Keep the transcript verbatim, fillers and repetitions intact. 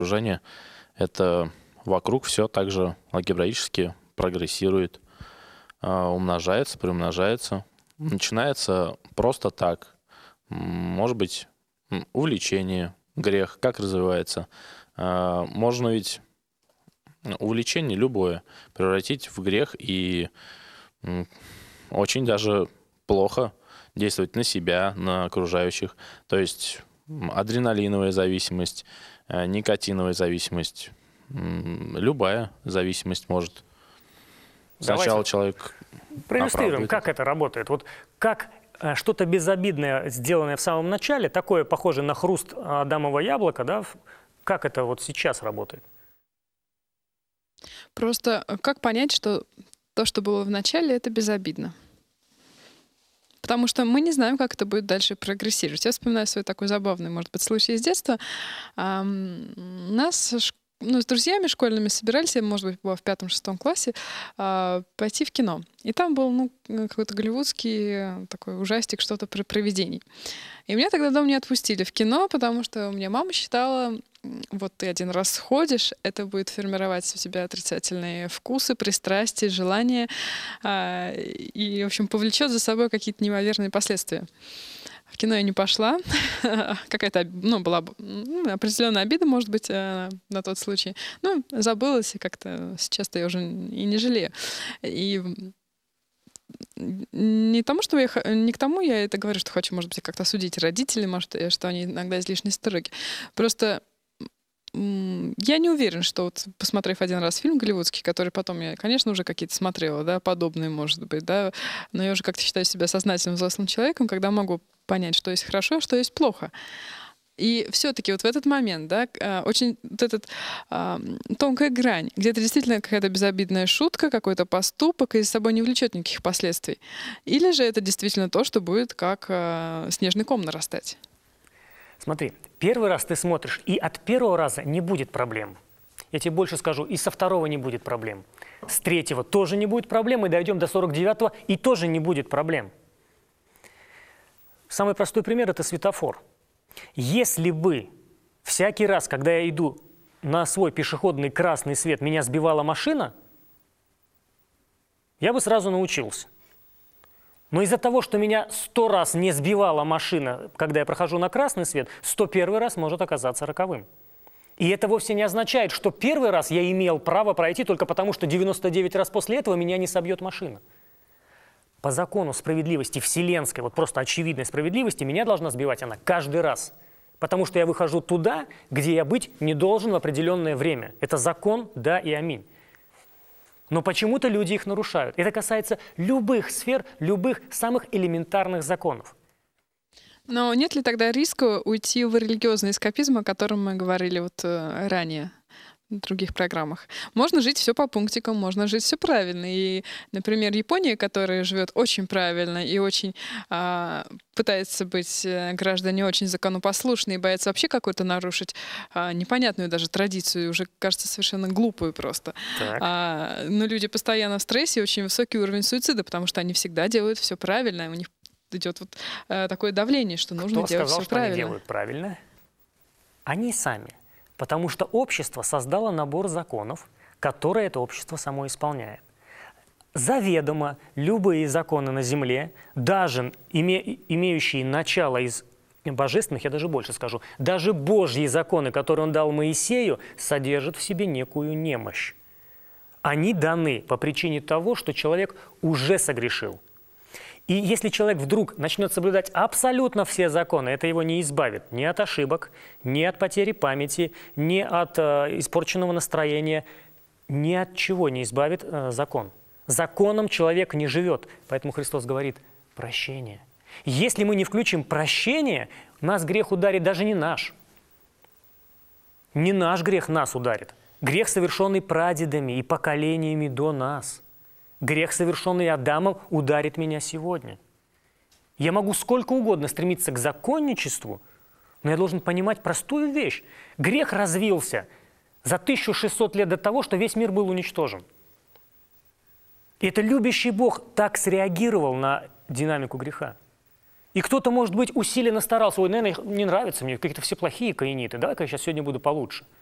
окружение, это вокруг все также алгебраически прогрессирует, а, умножается, приумножается. Начинается просто так. М, Может быть, м, увлечение, грех, как развивается. А, Можно ведь м, увлечение любое превратить в грех и м, очень даже плохо действовать на себя, на окружающих. То есть м, адреналиновая зависимость, э, никотиновая зависимость, м, любая зависимость может. Давайте Сначала человек проиллюстрируем, оправдывает как это работает. Вот как э, что-то безобидное, сделанное в самом начале, такое похожее на хруст адамового яблока, да, в- как это вот сейчас работает? Просто э, как понять, что то, что было в начале, это безобидно? Потому что мы не знаем, как это будет дальше прогрессировать. Я вспоминаю свой такой забавный, может быть, случай из детства. Ам, Нас ш- ну, с друзьями школьными собирались, я, может быть, была в пятом-шестом классе, а, пойти в кино. И там был, ну, э, какой-то голливудский э, такой ужастик, что-то про привидений. И меня тогда дома не отпустили в кино, потому что у меня мама считала, м, вот ты один раз сходишь, это будет формировать у тебя отрицательные вкусы, пристрастия, желания, а, и, в общем, повлечет за собой какие-то неимоверные последствия. В кино я не пошла. Какая-то, об- ну, была б- ну, определенная обида, может быть, э, на тот случай. Ну, забылась, и как-то сейчас-то я уже и не жалею. И не тому, что я, х- не к тому я это говорю, что хочу, может быть, как-то судить родителей, может, э, что они иногда излишне строги. Просто м, я не уверен, что вот, посмотрев один раз фильм голливудский, который потом я, конечно, уже какие-то смотрела, да, подобные, может быть, да, но я уже как-то считаю себя сознательным взрослым человеком, когда могу понять, что есть хорошо, а что есть плохо. И все-таки вот в этот момент, да, к- а, очень вот этот а, м, тонкая грань, где это действительно какая-то безобидная шутка, какой-то поступок, и за собой не влечет никаких последствий. Или же это действительно то, что будет как а, снежный ком нарастать. Смотри, первый раз ты смотришь, и от первого раза не будет проблем. Я тебе больше скажу, и со второго не будет проблем. С третьего тоже не будет проблем, и дойдем до сорок девятого, и тоже не будет проблем. Самый простой пример – это светофор. Если бы всякий раз, когда я иду на свой пешеходный красный свет, меня сбивала машина, я бы сразу научился. Но из-за того, что меня сто раз не сбивала машина, когда я прохожу на красный свет, сто первый раз может оказаться роковым. И это вовсе не означает, что первый раз я имел право пройти только потому, что девяносто девять раз после этого меня не собьет машина. По закону справедливости вселенской, вот просто очевидной справедливости, меня должна сбивать она каждый раз. Потому что я выхожу туда, где я быть не должен в определенное время. Это закон, да и аминь. Но почему-то люди их нарушают. Это касается любых сфер, любых самых элементарных законов. Но нет ли тогда риска уйти в религиозный эскапизм, о котором мы говорили вот э, ранее в других программах? Можно жить все по пунктикам, можно жить все правильно. И, например, Япония, которая живет очень правильно и очень а, пытается быть э, граждане очень законопослушные, и боятся вообще какую-то нарушить а, непонятную даже традицию, уже кажется совершенно глупую просто. Так. А, но люди постоянно в стрессе, и очень высокий уровень суицида, потому что они всегда делают все правильно, у них идет вот э, такое давление, что нужно Кто делать сказал, все что они правильно. делают правильно? Они сами. Потому что общество создало набор законов, которые это общество само исполняет. Заведомо любые законы на земле, даже име, имеющие начало из божественных, я даже больше скажу, даже Божьи законы, которые он дал Моисею, содержат в себе некую немощь. Они даны по причине того, что человек уже согрешил. И если человек вдруг начнет соблюдать абсолютно все законы, это его не избавит ни от ошибок, ни от потери памяти, ни от э, испорченного настроения, ни от чего не избавит э, закон. Законом человек не живет, поэтому Христос говорит прощение. Если мы не включим прощение, нас грех ударит даже не наш. Не наш грех нас ударит. Грех, совершенный прадедами и поколениями до нас. Грех, совершенный Адамом, ударит меня сегодня. Я могу сколько угодно стремиться к законничеству, но я должен понимать простую вещь. Грех развился за тысячу шестьсот лет до того, что весь мир был уничтожен. И это любящий Бог так среагировал на динамику греха. И кто-то, может быть, усиленно старался, ой, наверное, не нравятся мне, какие-то все плохие каиниты, давай-ка я сейчас сегодня буду получше.